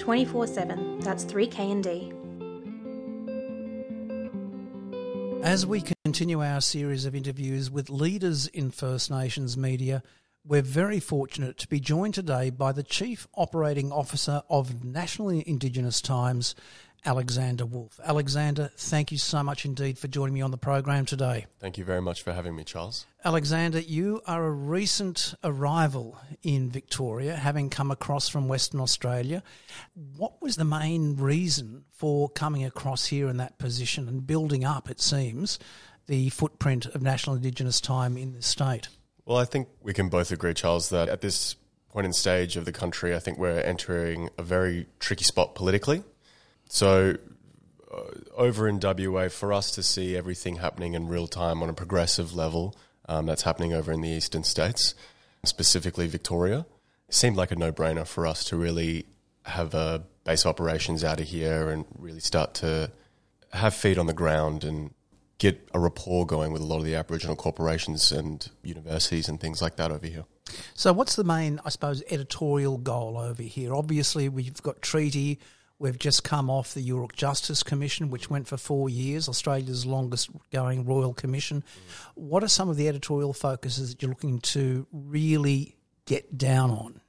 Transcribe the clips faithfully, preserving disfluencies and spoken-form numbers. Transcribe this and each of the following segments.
twenty-four seven. That's three K and D. As we continue our series of interviews with leaders in First Nations media, we're very fortunate to be joined today by the Chief Operating Officer of National Indigenous Times, Alexander Wolf. Alexander, thank you so much indeed for joining me on the program today. Thank you very much for having me, Charles. Alexander, you are a recent arrival in Victoria, having come across from Western Australia. What was the main reason for coming across here in that position and building up, it seems, the footprint of National Indigenous Time in the state? Well, I think we can both agree, Charles, that at this point in stage of the country, I think we're entering a very tricky spot politically. So uh, over in W A, for us to see everything happening in real time on a progressive level um, that's happening over in the eastern states, specifically Victoria, it seemed like a no-brainer for us to really have uh, base operations out of here and really start to have feet on the ground and get a rapport going with a lot of the Aboriginal corporations and universities and things like that over here. So what's the main, I suppose, editorial goal over here? Obviously, we've got treaty. We've just come off the Yoorrook Justice Commission, which went for four years, Australia's longest-going royal commission. Mm. What are some of the editorial focuses that you're looking to really get down on?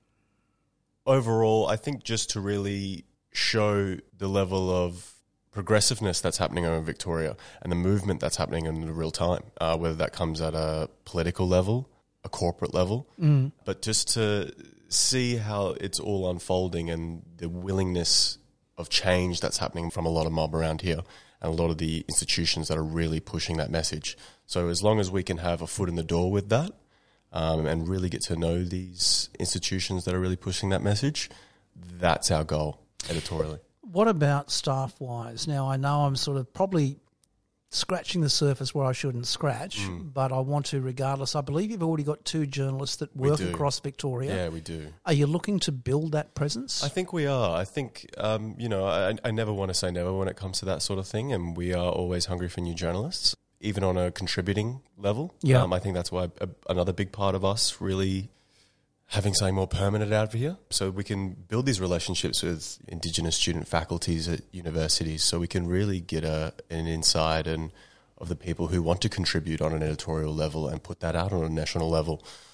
Overall, I think just to really show the level of progressiveness that's happening over in Victoria and the movement that's happening in the real time, uh, whether that comes at a political level, a corporate level, mm. but just to see how it's all unfolding and the willingness of change that's happening from a lot of mob around here and a lot of the institutions that are really pushing that message. So as long as we can have a foot in the door with that um, and really get to know these institutions that are really pushing that message, that's our goal editorially. What about staff-wise? Now, I know I'm sort of probably scratching the surface where I shouldn't scratch, mm. but I want to regardless. I believe you've already got two journalists that work across Victoria. Yeah, we do. Are you looking to build that presence? I think we are. I think, um, you know, I, I never want to say never when it comes to that sort of thing, and we are always hungry for new journalists, even on a contributing level. Yeah. Um, I think that's why a, another big part of us really having something more permanent out here, so we can build these relationships with Indigenous student faculties at universities, so we can really get a, an insight and of the people who want to contribute on an editorial level and put that out on a national level.